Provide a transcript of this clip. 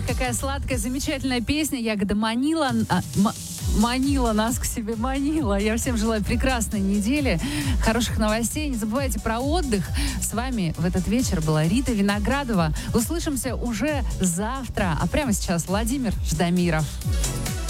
Какая сладкая, замечательная песня. Ягода манила. Манила нас к себе, манила. Я всем желаю прекрасной недели, хороших новостей. Не забывайте про отдых. С вами в этот вечер была Рита Виноградова. Услышимся уже завтра. А прямо сейчас Владимир Ждамиров.